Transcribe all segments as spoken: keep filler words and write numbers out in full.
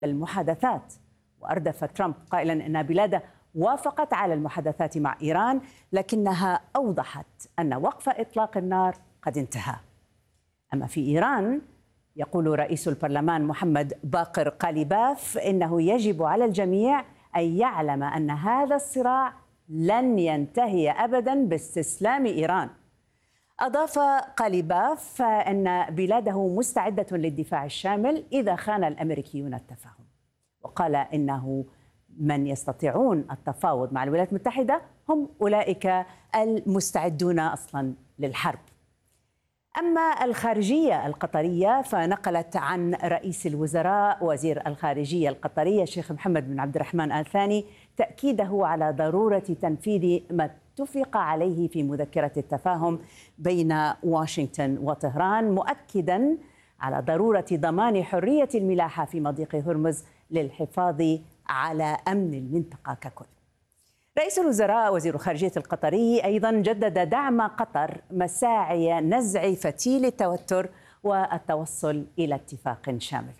المحادثات، وأردف ترامب قائلا أن بلاده وافقت على المحادثات مع إيران، لكنها أوضحت أن وقف إطلاق النار قد انتهى. أما في إيران يقول رئيس البرلمان محمد باقر قاليباف إنه يجب على الجميع أن يعلم أن هذا الصراع لن ينتهي أبدا باستسلام إيران. أضاف قاليباف أن بلاده مستعدة للدفاع الشامل إذا خان الأمريكيون التفاهم، وقال إنه من يستطيعون التفاوض مع الولايات المتحدة هم أولئك المستعدون أصلا للحرب. أما الخارجية القطرية فنقلت عن رئيس الوزراء وزير الخارجية القطرية الشيخ محمد بن عبد الرحمن آل ثاني تأكيده على ضرورة تنفيذ ما اتفق عليه في مذكرة التفاهم بين واشنطن وطهران، مؤكدا على ضرورة ضمان حرية الملاحة في مضيق هرمز للحفاظ على أمن المنطقة ككل. رئيس الوزراء وزير الخارجية القطري أيضا جدد دعم قطر مساعي نزع فتيل التوتر والتوصل إلى اتفاق شامل.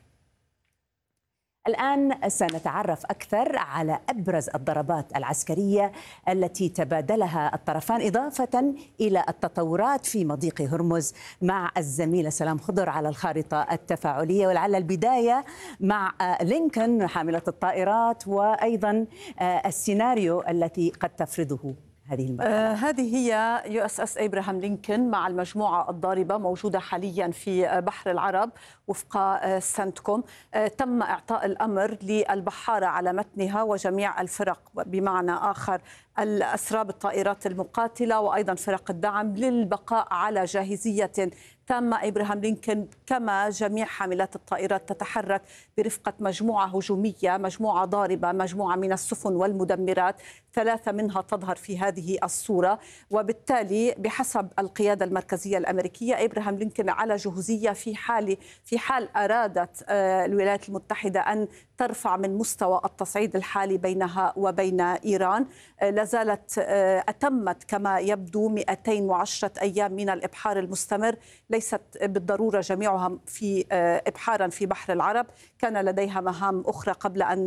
الآن سنتعرف أكثر على أبرز الضربات العسكرية التي تبادلها الطرفان، إضافة إلى التطورات في مضيق هرمز مع الزميلة سلام خضر على الخارطة التفاعلية. ولعل البداية مع لينكولن حاملة الطائرات وأيضا السيناريو الذي قد تفرضه هذه المرحلة. آه هذه هي يو اس اس إبراهام لينكولن مع المجموعة الضاربة موجودة حاليا في بحر العرب وفق آه سنتكوم. آه تم إعطاء الأمر للبحارة على متنها وجميع الفرق، بمعنى آخر الأسراب الطائرات المقاتلة وأيضا فرق الدعم، للبقاء على جاهزية تامة. إبراهام لينكولن كما جميع حاملات الطائرات تتحرك برفقة مجموعة هجومية، مجموعة ضاربة، مجموعة من السفن والمدمرات، ثلاثة منها تظهر في هذه الصورة. وبالتالي بحسب القيادة المركزية الأمريكية إبراهام لينكولن على جهوزية في حال في حال أرادت الولايات المتحدة أن ترفع من مستوى التصعيد الحالي بينها وبين إيران. لازالت أتمت كما يبدو مئتين وعشرة أيام من الإبحار المستمر، ليست بالضرورة جميعها في إبحارا في بحر العرب، كان لديها مهام أخرى قبل أن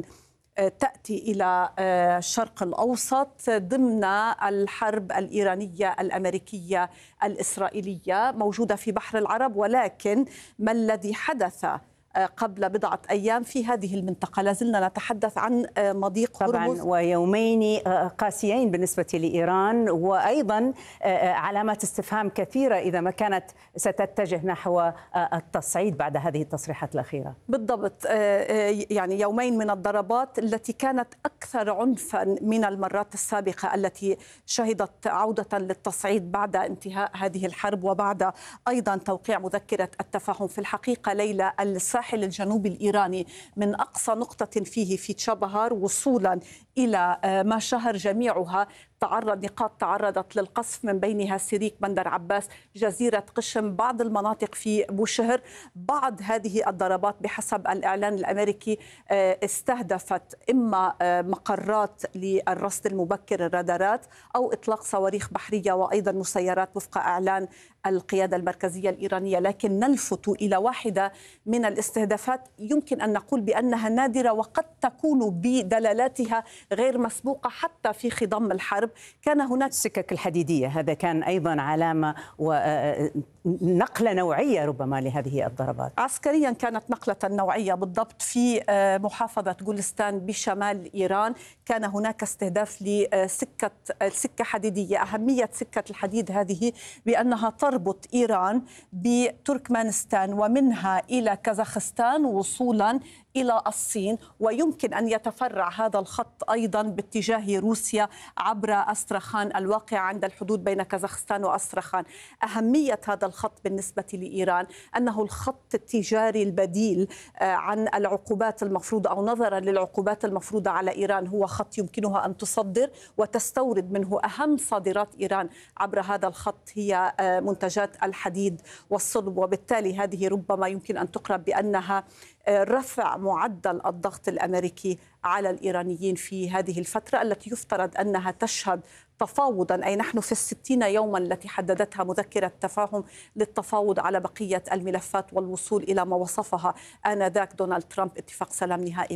تأتي إلى الشرق الأوسط ضمن الحرب الإيرانية الأمريكية الإسرائيلية موجودة في بحر العرب. ولكن ما الذي حدث قبل بضعة أيام في هذه المنطقة؟ لازلنا نتحدث عن مضيق هرمز، طبعا ويومين قاسيين بالنسبة لإيران، وأيضا علامات استفهام كثيرة إذا ما كانت ستتجه نحو التصعيد بعد هذه التصريحات الأخيرة. بالضبط، يعني يومين من الضربات التي كانت أكثر عنفا من المرات السابقة التي شهدت عودة للتصعيد بعد انتهاء هذه الحرب وبعد أيضا توقيع مذكرة التفاهم. في الحقيقة ليلى الساحل الجنوبي الإيراني من أقصى نقطة فيه في تشابهار وصولا إلى ما شهر جميعها تعرض نقاط تعرضت للقصف، من بينها سيريك، بندر عباس، جزيرة قشم، بعض المناطق في بوشهر. بعض هذه الضربات بحسب الإعلان الأمريكي استهدفت إما مقرات للرصد المبكر الرادارات أو إطلاق صواريخ بحرية وأيضا مسيرات وفق إعلان القيادة المركزية الإيرانية. لكن نلفت إلى واحدة من الاستهدافات يمكن أن نقول بأنها نادرة وقد تكون بدلالاتها غير مسبوقة حتى في خضم الحرب. كان هناك السكك الحديدية، هذا كان أيضا علامة ونقلة نوعية ربما لهذه الضربات. عسكريا كانت نقلة نوعية بالضبط في محافظة جولستان بشمال إيران. كان هناك استهداف لسكة سكة حديدية. أهمية سكة الحديد هذه بأنها تربط إيران بتركمانستان ومنها إلى كازاخستان وصولا إلى الصين، ويمكن أن يتفرع هذا الخط أيضا باتجاه روسيا عبر أسترخان الواقع عند الحدود بين كازاخستان وأسترخان. أهمية هذا الخط بالنسبة لإيران أنه الخط التجاري البديل عن العقوبات المفروضة أو نظرا للعقوبات المفروضة على إيران، هو خط يمكنها أن تصدر وتستورد منه. أهم صادرات إيران عبر هذا الخط هي منتجات الحديد والصلب، وبالتالي هذه ربما يمكن أن تقرب بأنها رفع معدل الضغط الأمريكي على الإيرانيين في هذه الفترة التي يفترض أنها تشهد تفاوضا، أي نحن في الستين يوما التي حددتها مذكرة تفاهم للتفاوض على بقية الملفات والوصول إلى ما وصفها آنذاك دونالد ترامب اتفاق سلام نهائي